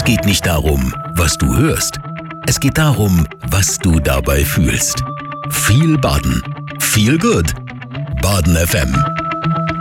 geht nicht darum, was du hörst. Es geht darum, was du dabei fühlst. Viel Baden. Feel good. Baden FM.